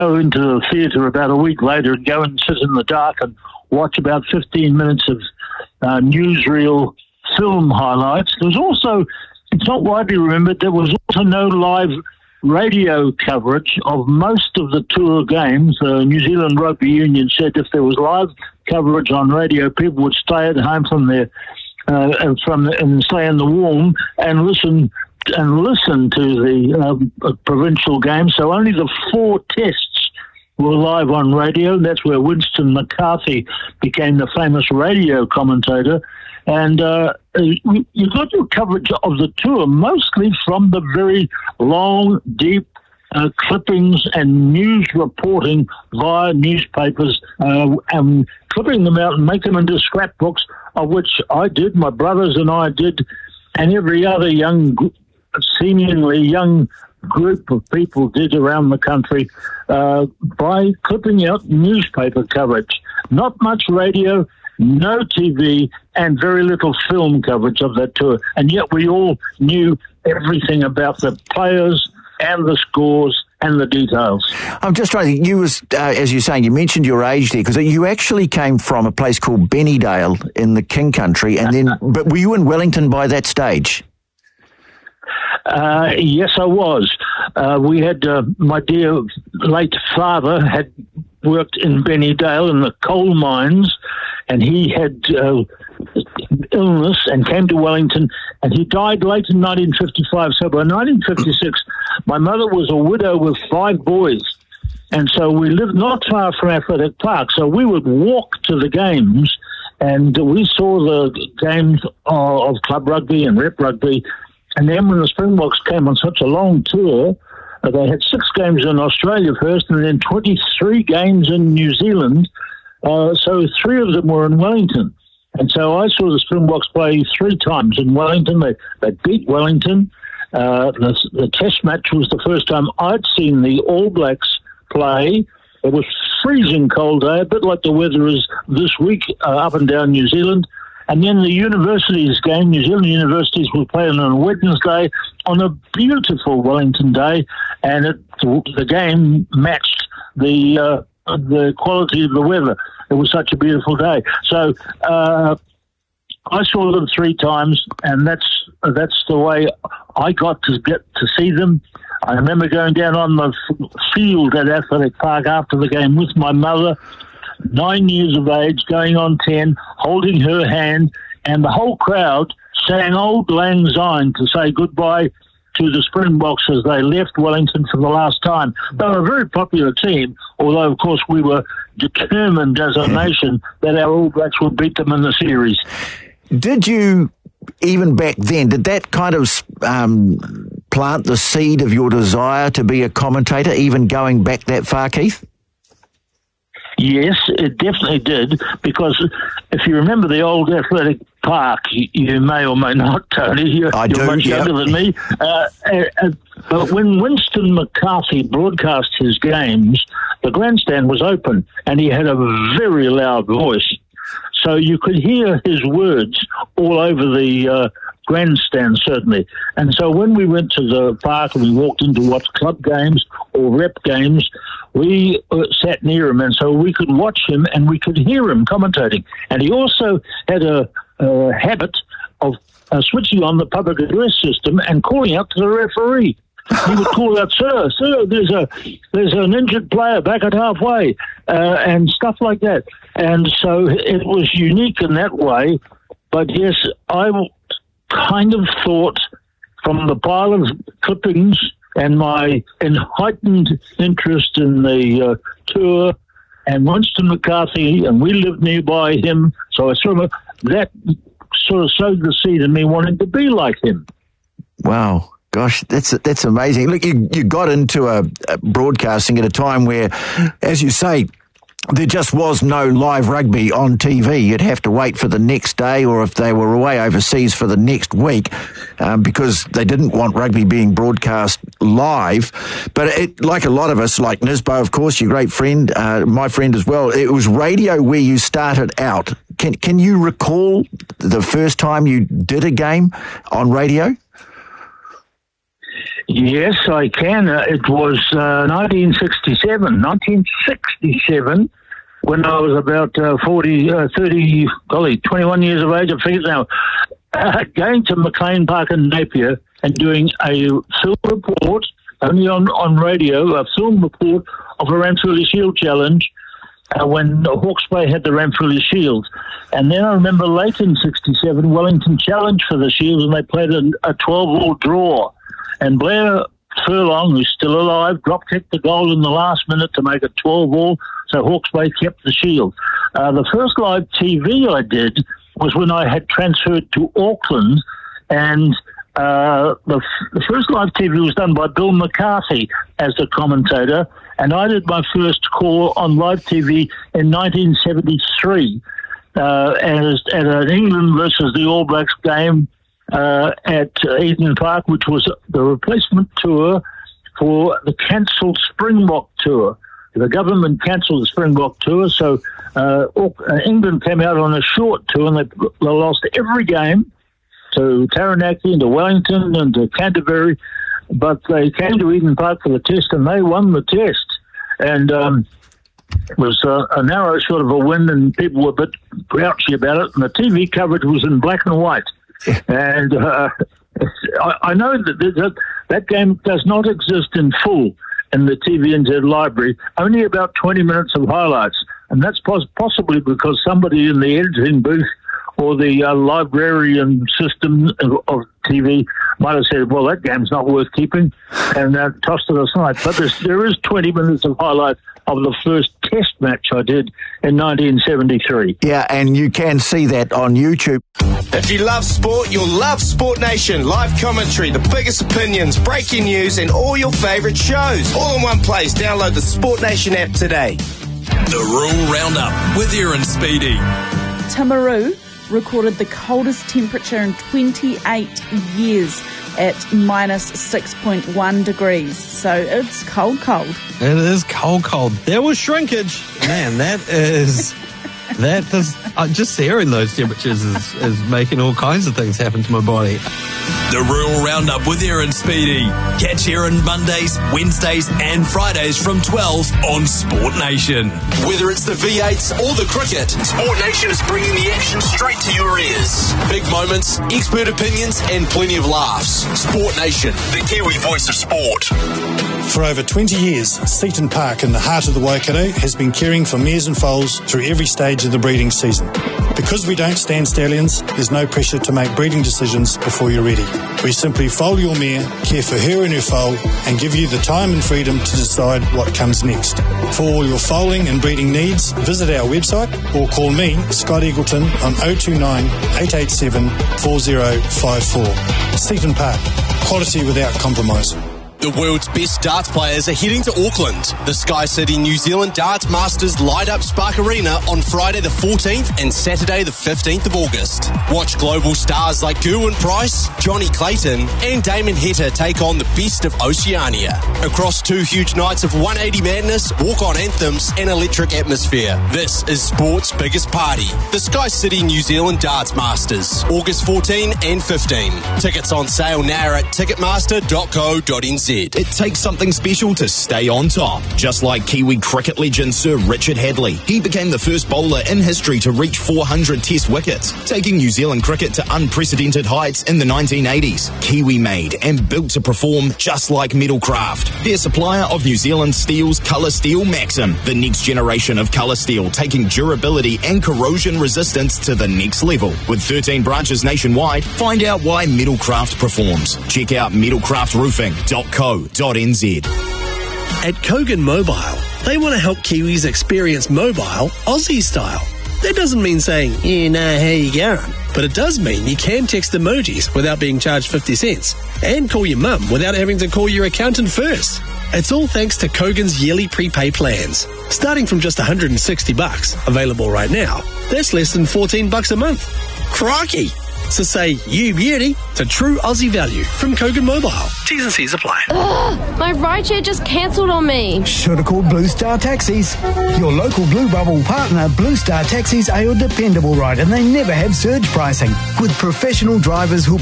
go into the theatre about a week later and go and sit in the dark and watch about 15 minutes of newsreel film highlights. There was also, it's not widely remembered, there was also no live radio coverage of most of the tour games. The New Zealand Rugby Union said if there was live coverage on radio, people would stay at home from their and stay in the warm and listen to the provincial games. So only the 4 tests were live on radio. That's where Winston McCarthy became the famous radio commentator. And you got your coverage of the tour mostly from the very long, deep clippings and news reporting via newspapers, and clipping them out and make them into scrapbooks, of which I did, my brothers and I did, and every other seemingly young group of people did around the country by clipping out newspaper coverage. Not much radio, no TV, and very little film coverage of that tour. And yet we all knew everything about the players and the scores and the details. I'm just trying to think, you was, as you're saying, you mentioned your age there, because you actually came from a place called Bennydale in the King Country, and then, but were you in Wellington by that stage? Yes, I was. We had, my dear late father had worked in Bennydale in the coal mines, and he had illness and came to Wellington, and he died late in 1955. So by 1956, my mother was a widow with 5 boys, and so we lived not far from Athletic Park, so we would walk to the games, and we saw the games of club rugby and rep rugby. And then when the Springboks came on such a long tour, they had 6 games in Australia first and then 23 games in New Zealand. So 3 of them were in Wellington. And so I saw the Springboks play 3 times in Wellington. They beat Wellington. The test match was the first time I'd seen the All Blacks play. It was freezing cold day, a bit like the weather is this week up and down New Zealand. And then the universities game, New Zealand universities were playing on a Wednesday on a beautiful Wellington day, and the game matched the quality of the weather. It was such a beautiful day. So I saw them 3 times, and that's the way I got to get to see them. I remember going down on the field at Athletic Park after the game with my mother, 9 years of age, going on 10, holding her hand, and the whole crowd sang Auld Lang Syne to say goodbye to the Springboks as they left Wellington for the last time. They were a very popular team, although, of course, we were determined as a nation that our All Blacks would beat them in the series. Did you, even back then, did that kind of plant the seed of your desire to be a commentator, even going back that far, Keith? Yes, it definitely did, because if you remember the old Athletic Park, you may or may not, Tony, you're much younger than me, but when Winston McCarthy broadcast his games, the grandstand was open, and he had a very loud voice, so you could hear his words all over the grandstand, certainly. And so when we went to the park and we walked in to watch club games or rep games, we sat near him, and so we could watch him and we could hear him commentating. And he also had a habit of switching on the public address system and calling out to the referee. He would call out, sir, there's an injured player back at halfway, and stuff like that. And so it was unique in that way. But yes, I kind of thought from the pile of clippings and my heightened interest in the tour and Winston McCarthy, and we lived nearby him, so I that sort of sowed the seed in me wanting to be like him. Wow. Gosh, that's amazing. Look, you got into broadcasting at a time where, as you say, there just was no live rugby on TV. You'd have to wait for the next day, or if they were away overseas, for the next week, because they didn't want rugby being broadcast live. But like a lot of us, like Nisbo, of course, your great friend, my friend as well, it was radio where you started out. Can you recall the first time you did a game on radio? Yes, I can. It was 1967, when I was about 21 years of age, I forget now, going to McLean Park in Napier and doing a film report, only on radio, a film report of a Ranfurly Shield Challenge when Hawke's Bay had the Ranfurly Shield. And then I remember late in 67, Wellington challenged for the Shield, and they played a 12-all draw. And Blair Furlong, who's still alive, drop-kicked the goal in the last minute to make it 12-all, so Hawke's Bay kept the Shield. The first live TV I did was when I had transferred to Auckland, and the first live TV was done by Bill McCarthy as the commentator, and I did my first call on live TV in 1973 at an England versus the All Blacks game at Eden Park, which was the replacement tour for the cancelled Springbok tour. The government cancelled the Springbok tour, so England came out on a short tour, and they lost every game to Taranaki and to Wellington and to Canterbury, but they came to Eden Park for the test, and they won the test. And it was a narrow sort of a win, and people were a bit grouchy about it, and the TV coverage was in black and white. And I know that game does not exist in full in the TVNZ library, only about 20 minutes of highlights, and that's possibly because somebody in the editing booth or the librarian system of TV might have said, well, that game's not worth keeping, and tossed it aside. But there is 20 minutes of highlights of the first test match I did in 1973. Yeah, and you can see that on YouTube. If you love sport, you'll love Sport Nation. Live commentary, the biggest opinions, breaking news, and all your favourite shows. All in one place. Download the Sport Nation app today. The Rural Roundup with Aaron Speedy. Timaru recorded the coldest temperature in 28 years at minus 6.1 degrees. So it's cold. It is cold. There was shrinkage. Man, that is just hearing those temperatures is making all kinds of things happen to my body. The Rural Roundup with Aaron Speedy. Catch Aaron Mondays, Wednesdays and Fridays from 12 on Sport Nation. Whether it's the V8s or the cricket, Sport Nation is bringing the action straight to your ears. Big moments, expert opinions and plenty of laughs. Sport Nation, the Kiwi voice of sport. For over 20 years, Seaton Park in the heart of the Waikato has been caring for mares and foals through every stage of the breeding season. Because we don't stand stallions, there's no pressure to make breeding decisions before you're ready. We simply foal your mare, care for her and her foal, and give you the time and freedom to decide what comes next. For all your foaling and breeding needs, visit our website or call me, Scott Eagleton, on 029 887 4054. Seaton Park, quality without compromise. The world's best darts players are heading to Auckland. The Sky City New Zealand Darts Masters light up Spark Arena on Friday the 14th and Saturday the 15th of August. Watch global stars like Gerwyn Price, Johnny Clayton and Damon Heta take on the best of Oceania. Across 2 huge nights of 180 madness, walk-on anthems and electric atmosphere. This is sport's biggest party. The Sky City New Zealand Darts Masters, August 14 and 15. Tickets on sale now at ticketmaster.co.nz. It takes something special to stay on top. Just like Kiwi cricket legend Sir Richard Hadley. He became the first bowler in history to reach 400 test wickets, taking New Zealand cricket to unprecedented heights in the 1980s. Kiwi made and built to perform just like Metalcraft. Their supplier of New Zealand Steel's Colour Steel Maxim, the next generation of colour steel, taking durability and corrosion resistance to the next level. With 13 branches nationwide, find out why Metalcraft performs. Check out metalcraftroofing.co.nz. At Kogan Mobile, they want to help Kiwis experience mobile Aussie style. That doesn't mean saying, yeah, nah, how you going? But it does mean you can text emojis without being charged 50 cents and call your mum without having to call your accountant first. It's all thanks to Kogan's yearly prepay plans. Starting from just $160, available right now, that's less than $14 a month. Crikey! So say you beauty to true Aussie value from Kogan Mobile. T's and C's apply. Ugh, my rideshare just cancelled on me. Should have called Blue Star Taxis. Your local Blue Bubble partner, Blue Star Taxis, are your dependable ride, and they never have surge pricing. With professional drivers who